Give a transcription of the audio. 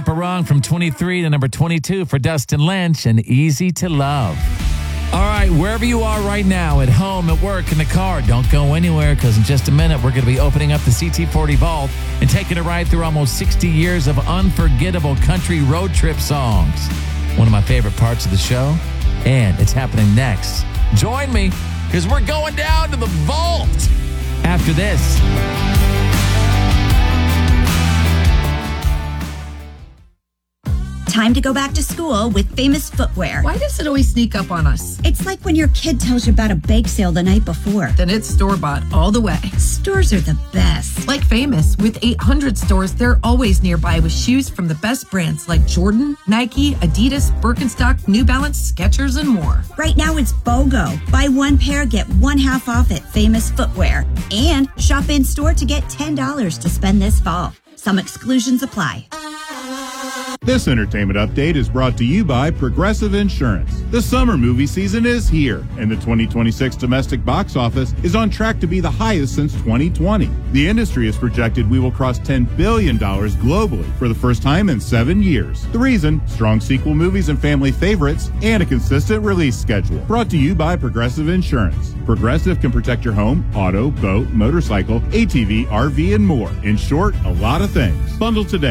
up or wrong from 23 to number 22 for Dustin Lynch and Easy to Love. All right, wherever you are right now, at home, at work, in the car, don't go anywhere because in just a minute we're going to be opening up the CT40 Vault and taking a ride through almost 60 years of unforgettable country road trip songs. One of my favorite parts of the show, and it's happening next. Join me because we're going down to the vault after this. Time to go back to school with Famous Footwear. Why does it always sneak up on us? It's like when your kid tells you about a bake sale the night before. Then it's store-bought all the way. Stores are the best. Like Famous, with 800 stores, they're always nearby with shoes from the best brands like Jordan, Nike, Adidas, Birkenstock, New Balance, Skechers, and more. Right now it's BOGO. Buy one pair, get one half off at Famous Footwear. And shop in-store to get $10 to spend this fall. Some exclusions apply. This entertainment update is brought to you by Progressive Insurance. The summer movie season is here, and the 2026 domestic box office is on track to be the highest since 2020. The industry has projected we will cross $10 billion globally for the first time in 7 years. The reason? Strong sequel movies and family favorites, and a consistent release schedule. Brought to you by Progressive Insurance. Progressive can protect your home, auto, boat, motorcycle, ATV, RV, and more. In short, a lot of things. Bundle today